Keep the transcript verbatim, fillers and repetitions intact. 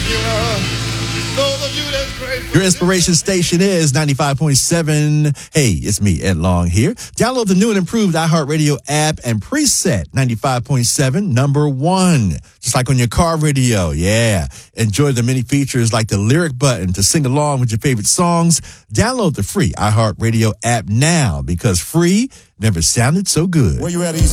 you know. Those of you that's grateful. Your inspiration station is ninety-five point seven. Hey, it's me, Ed Long here. Download the new and improved iHeartRadio app and preset ninety-five point seven, number one. Just like on your car radio, yeah. Enjoy the many features like the lyric button to sing along with your favorite songs. Download the free iHeartRadio app now because free never sounded so good. Where you at, East